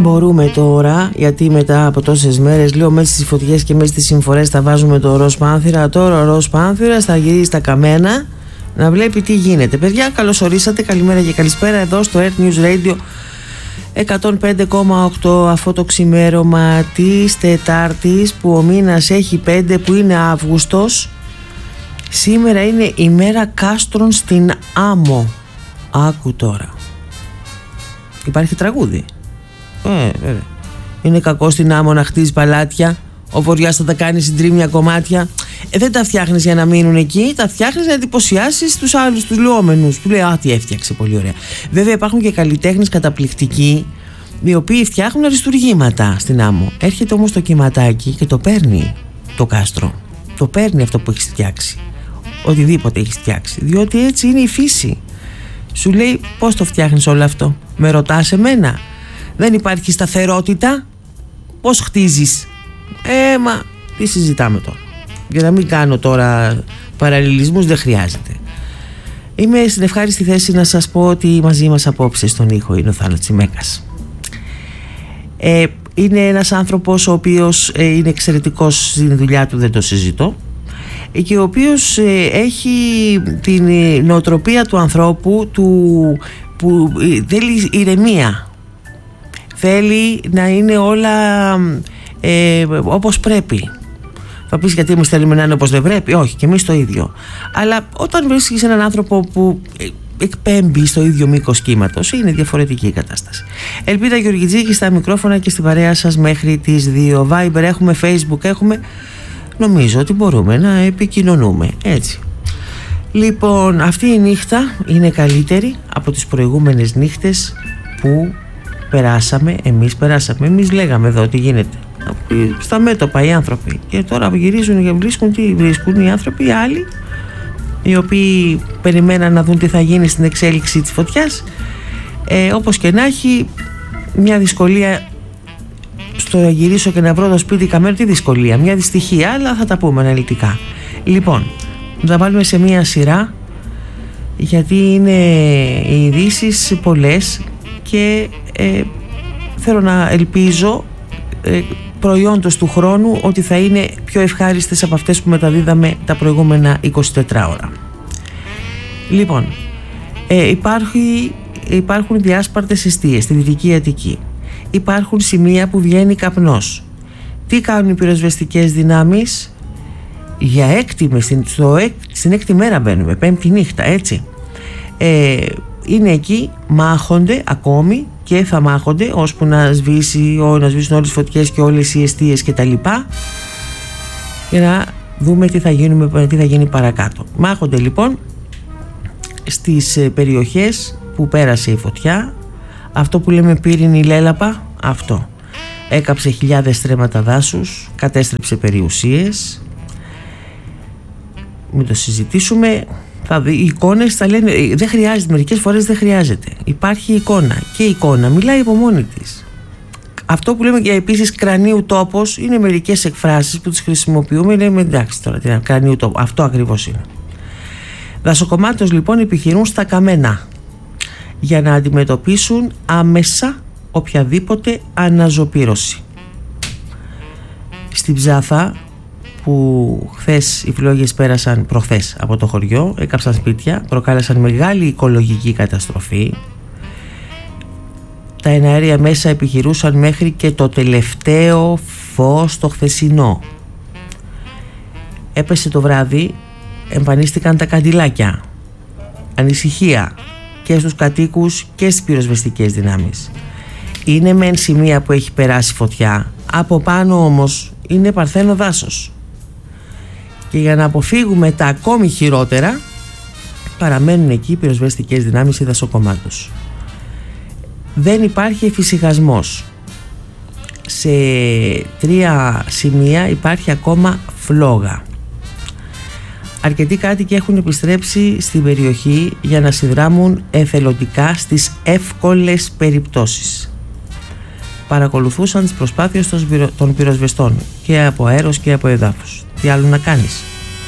μπορούμε τώρα, γιατί μετά από τόσες μέρες λέω μέσα στις φωτιές και μέσα στις συμφορές θα βάζουμε το ροζ πάνθυρα. Τώρα ο ροζ πάνθυρας θα γυρίσει τα καμένα να βλέπει τι γίνεται. Παιδιά, καλώς ορίσατε, καλημέρα και καλησπέρα εδώ στο Earth News Radio 105,8 αυτό το ξημέρωμα της Τετάρτης που ο μήνας έχει 5, που είναι Αύγουστος. Σήμερα είναι η μέρα κάστρων στην Άμμο. Άκου τώρα. Υπάρχει τραγούδι. Βέβαια. Είναι κακό στην Άμμο να χτίζει παλάτια. Ο Βοριάς θα τα κάνει συντρίμμια κομμάτια. Δεν τα φτιάχνεις για να μείνουν εκεί. Τα φτιάχνεις να εντυπωσιάσεις τους άλλους, τους λουόμενους. Που λέει, α, τι έφτιαξε, πολύ ωραία. Βέβαια υπάρχουν και καλλιτέχνες καταπληκτικοί, οι οποίοι φτιάχνουν αριστουργήματα στην Άμμο. Έρχεται όμως το κυματάκι και το παίρνει το κάστρο. Το παίρνει αυτό που έχεις φτιάξει. Οτιδήποτε έχεις φτιάξει. Διότι έτσι είναι η φύση. Σου λέει, πώς το φτιάχνεις όλο αυτό? Με ρωτάς εμένα? Δεν υπάρχει σταθερότητα. Πώς χτίζεις? Μα τι συζητάμε τώρα? Για να μην κάνω τώρα παραλληλισμούς, δεν χρειάζεται. Είμαι στην ευχάριστη θέση να σας πω ότι μαζί μας απόψε στον ήχο είναι ο Θάνος Τσιμέκας. Είναι ένας άνθρωπος ο οποίος είναι εξαιρετικός στην δουλειά του, δεν το συζητώ, και ο οποίος έχει την νοοτροπία του ανθρώπου που θέλει ηρεμία. Θέλει να είναι όλα όπως πρέπει. Θα πεις, γιατί εμείς θέλουμε να είναι όπως δεν πρέπει? Όχι, και εμείς το ίδιο. Αλλά όταν βρίσκεις έναν άνθρωπο που εκπέμπει στο ίδιο μήκος κύματος, είναι διαφορετική η κατάσταση. Ελπίδα Γεωργιτζίκη στα μικρόφωνα και στην παρέα σας μέχρι τις 2. Viber έχουμε, Facebook έχουμε. Νομίζω ότι μπορούμε να επικοινωνούμε έτσι. Λοιπόν, αυτή η νύχτα είναι καλύτερη από τις προηγούμενες νύχτες που εμείς λέγαμε εδώ τι γίνεται στα μέτωπα οι άνθρωποι, και τώρα γυρίζουν και βρίσκουν τι βρίσκουν οι άνθρωποι, οι άλλοι οι οποίοι περιμέναν να δουν τι θα γίνει στην εξέλιξη της φωτιάς. Όπως και να έχει, μια δυσκολία στο να γυρίσω και να βρω το σπίτι καμένο. Τι δυσκολία? Μια δυστυχία, αλλά θα τα πούμε αναλυτικά. Λοιπόν, θα τα βάλουμε σε μια σειρά, γιατί είναι οι ειδήσεις πολλές και θέλω να ελπίζω προϊόντος του χρόνου ότι θα είναι πιο ευχάριστες από αυτές που μεταδίδαμε τα προηγούμενα 24 ώρα. Λοιπόν, υπάρχουν διάσπαρτες εστίες στη Δυτική Αττική. Υπάρχουν σημεία που βγαίνει καπνός. Τι κάνουν οι πυροσβεστικές δυνάμεις? Για στην έκτη μέρα μπαίνουμε, πέμπτη νύχτα, έτσι. Είναι εκεί, μάχονται ακόμη και θα μάχονται ώσπου να σβήσουν όλες τις φωτιές και όλες οι εστίες και τα λοιπά, για να δούμε τι θα γίνει παρακάτω. Μάχονται λοιπόν στις περιοχές που πέρασε η φωτιά. Αυτό που λέμε πύρινη λέλαπα, αυτό έκαψε χιλιάδες στρέμματα δάσους, κατέστρεψε περιουσίες. Μην το συζητήσουμε. Οι εικόνες θα λένε, δεν χρειάζεται, μερικές φορές δεν χρειάζεται. Υπάρχει εικόνα και η εικόνα μιλάει από μόνη της. Αυτό που λέμε για επίσης κρανίου τόπος, είναι μερικές εκφράσεις που τις χρησιμοποιούμε. Λέμε, εντάξει τώρα, τι είναι κρανίου τόπο? Αυτό ακριβώς είναι. Δασοκομάτες λοιπόν επιχειρούν στα καμένα για να αντιμετωπίσουν άμεσα οποιαδήποτε αναζωπήρωση. Στην Ψάθα, που χθες οι φλόγες πέρασαν προχθές από το χωριό, έκαψαν σπίτια, προκάλεσαν μεγάλη οικολογική καταστροφή. Τα εναέρια μέσα επιχειρούσαν μέχρι και το τελευταίο φως το χθεσινό. Έπεσε το βράδυ, εμφανίστηκαν τα καντιλάκια. Ανησυχία και στους κατοίκους και στις πυροσβεστικές δυνάμεις. Είναι μεν σημεία που έχει περάσει φωτιά, από πάνω όμως είναι παρθένο δάσος. Και για να αποφύγουμε τα ακόμη χειρότερα, παραμένουν εκεί οι πυροσβεστικές δυνάμεις ή δασοκομάτους. Δεν υπάρχει εφησυχασμός. Σε 3 σημεία υπάρχει ακόμα φλόγα. Αρκετοί κάτοικοι έχουν επιστρέψει στην περιοχή για να συνδράμουν εθελοντικά στις εύκολες περιπτώσεις. Παρακολουθούσαν τις προσπάθειες των πυροσβεστών και από αέρος και από εδάφους. Τι άλλο να κάνεις?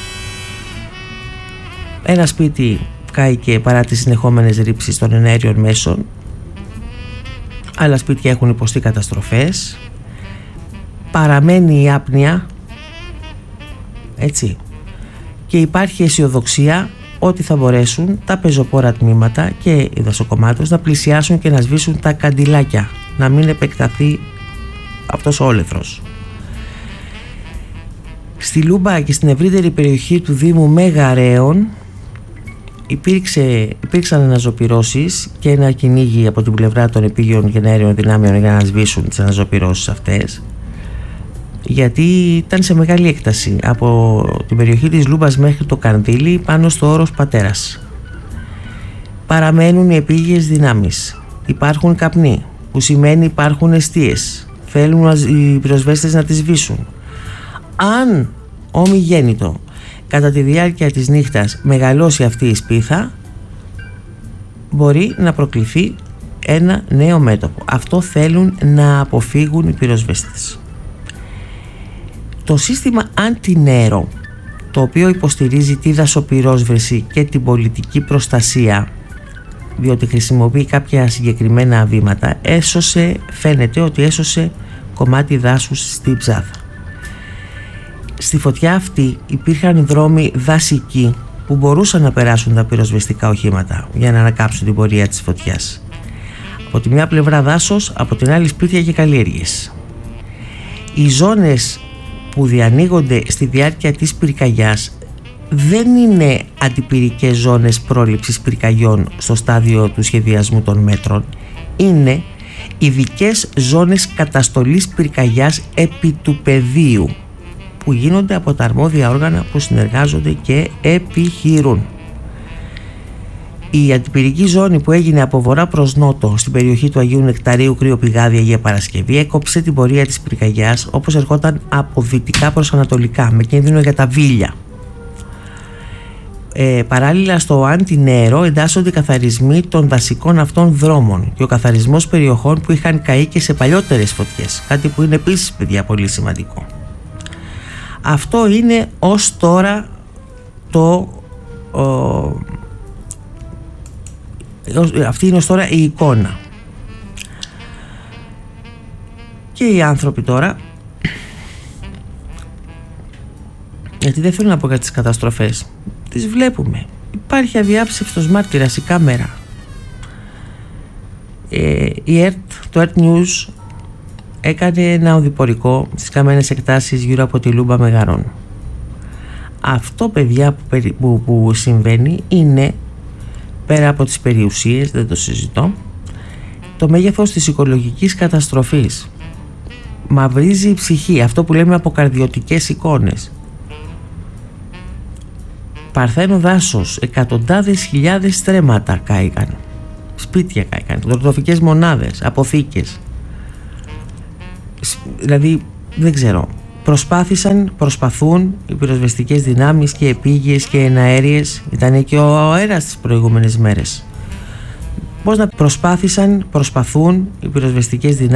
Ένα σπίτι κάηκε παρά τις συνεχόμενες ρήψεις των εναέριων μέσων. Άλλα σπίτια έχουν υποστεί καταστροφές. Παραμένει η άπνοια, έτσι, και υπάρχει αισιοδοξία ότι θα μπορέσουν τα πεζοπόρα τμήματα και οι δασοκομάτες να πλησιάσουν και να σβήσουν τα καντιλάκια, να μην επεκταθεί αυτός ο όλεθρος. Στη Λούμπα και στην ευρύτερη περιοχή του Δήμου Μεγαρέων υπήρξαν αναζωπυρώσεις και ένα κυνήγι από την πλευρά των επίγειων και αέριων δυνάμεων για να σβήσουν τις αναζωπυρώσεις αυτές, γιατί ήταν σε μεγάλη έκταση από την περιοχή της Λούμπας μέχρι το Κανδύλι πάνω στο όρος Πατέρας. Παραμένουν οι επίγειες δυνάμεις, υπάρχουν καπνοί, που σημαίνει υπάρχουν εστίες, θέλουν οι πυροσβέστες να τις σβήσουν. Αν ομιγέννητο κατά τη διάρκεια της νύχτας μεγαλώσει αυτή η σπίθα, μπορεί να προκληθεί ένα νέο μέτωπο. Αυτό θέλουν να αποφύγουν οι πυροσβέστες. Το σύστημα Αντινέρο, το οποίο υποστηρίζει τη δασοπυρόσβεση και την πολιτική προστασία, διότι χρησιμοποιεί κάποια συγκεκριμένα βήματα, φαίνεται ότι έσωσε κομμάτι δάσους στη Ψάθα. Στη φωτιά αυτή υπήρχαν δρόμοι δασικοί που μπορούσαν να περάσουν τα πυροσβεστικά οχήματα για να ανακάψουν την πορεία της φωτιάς. Από τη μια πλευρά δάσος, από την άλλη σπίτια και καλλιέργειες. Οι ζώνες που διανοίγονται στη διάρκεια της πυρκαγιάς δεν είναι αντιπυρικές ζώνες πρόληψης πυρκαγιών στο στάδιο του σχεδιασμού των μέτρων, είναι ειδικές ζώνες καταστολής πυρκαγιάς επί του πεδίου που γίνονται από τα αρμόδια όργανα που συνεργάζονται και επιχειρούν. Η αντιπυρική ζώνη που έγινε από βορρά προς νότο στην περιοχή του Αγίου Νεκταρίου Κρύο Πηγάδι Αγία Παρασκευή έκοψε την πορεία της πυρκαγιάς όπως ερχόταν από δυτικά προς ανατολικά με κίνδυνο για τα Βίλια. Παράλληλα στο Αντινέρο εντάσσονται οι καθαρισμοί των δασικών αυτών δρόμων και ο καθαρισμός περιοχών που είχαν καεί και σε παλιότερες φωτιές, κάτι που είναι επίσης, παιδιά, πολύ σημαντικό. Αυτό είναι ως τώρα αυτή είναι ως τώρα η εικόνα. Και οι άνθρωποι τώρα, γιατί δεν θέλω να πω για τις καταστροφές, τις βλέπουμε. Υπάρχει αδιάψευτος μάρτυρας η κάμερα. Το ERT News έκανε ένα οδηπορικό στις καμένες εκτάσεις γύρω από τη Λούμπα Μεγαρών. Αυτό, παιδιά, που συμβαίνει είναι, πέρα από τις περιουσίες, δεν το συζητώ, το μέγεθος της οικολογικής καταστροφής. Μαυρίζει η ψυχή, αυτό που λέμε αποκαρδιωτικές εικόνες. Παρθένο δάσος, εκατοντάδες χιλιάδες στρέμματα κάηκαν, σπίτια κάηκαν, δορτοφικές μονάδες, αποθήκες. Δηλαδή δεν ξέρω, προσπαθούν οι πυροσβεστικές δυνάμεις και επίγειες και εναέριες, ήταν και ο αέρας τις προηγούμενες μέρες, προσπαθούν οι πυροσβεστικές δυνάμεις